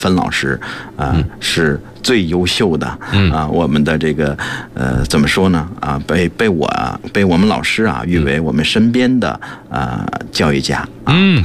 芬老师是最优秀的我们的这个怎么说呢被我们老师誉为我们身边的教育家